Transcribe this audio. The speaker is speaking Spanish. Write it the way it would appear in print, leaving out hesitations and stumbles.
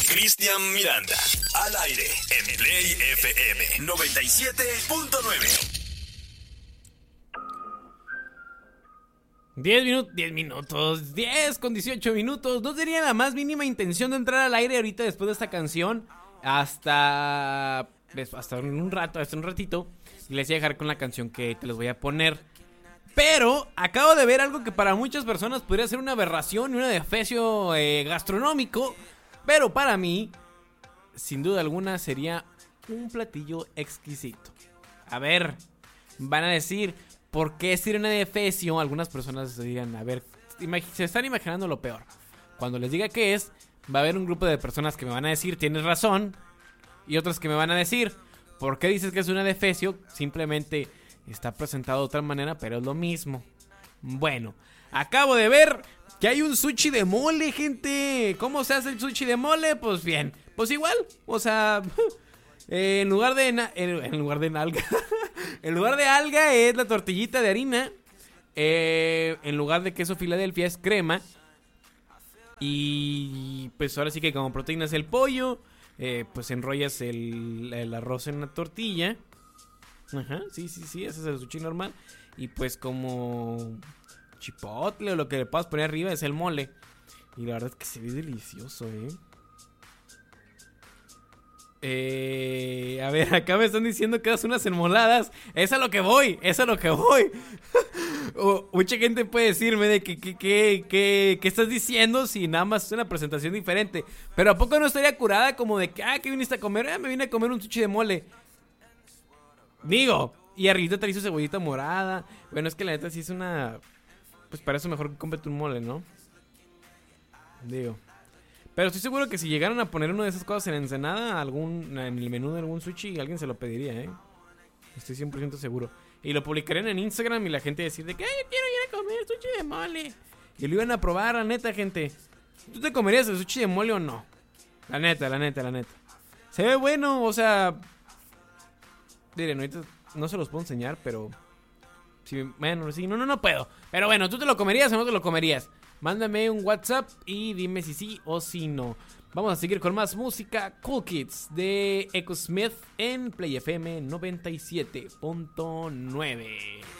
Cristian Miranda, al aire en Play FM 97.9. 10 con 18 minutos. No tenía la más mínima intención de entrar al aire ahorita después de esta canción. Hasta un ratito. Y les voy a dejar con la canción que te les voy a poner. Pero acabo de ver algo que para muchas personas podría ser una aberración y un adefesio gastronómico. Pero para mí, sin duda alguna, sería un platillo exquisito. A ver, van a decir, ¿por qué sería un adefesio? Algunas personas digan, a ver, se están imaginando lo peor. Cuando les diga qué es, va a haber un grupo de personas que me van a decir, tienes razón. Y otras que me van a decir, ¿por qué dices que es un adefesio? Simplemente está presentado de otra manera, pero es lo mismo. Bueno, acabo de ver que hay un sushi de mole, gente. ¿Cómo se hace el sushi de mole? Pues bien, pues igual, o sea, en lugar de alga en lugar de alga es la tortillita de harina. En lugar de queso Filadelfia es crema. Y pues ahora sí que como proteína es el pollo. Pues enrollas el arroz en la tortilla. Ajá, sí, ese es el sushi normal. Y pues como chipotle o lo que le puedas poner arriba es el mole. Y la verdad es que se ve delicioso, a ver, acá me están diciendo que das unas enmoladas. Es a lo que voy. Mucha gente puede decirme de que estás diciendo si nada más es una presentación diferente. Pero ¿a poco no estaría curada como de que, ¿qué viniste a comer? Me vine a comer un sushi de mole. Digo, y arriba te hizo cebollita morada. Bueno, es que la neta sí es una... Pues para eso mejor que cómprate un mole, ¿no? Digo. Pero estoy seguro que si llegaran a poner una de esas cosas en Ensenada, en el menú de algún sushi, alguien se lo pediría, Estoy 100% seguro. Y lo publicarían en Instagram y la gente decir de que, yo quiero ir a comer sushi de mole. Y lo iban a probar, la neta, gente. ¿Tú te comerías el sushi de mole o no? La neta. Se ve bueno, o sea... Miren, ahorita no se los puedo enseñar, pero... No puedo. Pero bueno, ¿tú te lo comerías o no te lo comerías? Mándame un WhatsApp y dime si sí o si no. Vamos a seguir con más música. Cool Kids de Echo Smith en Play FM 97.9.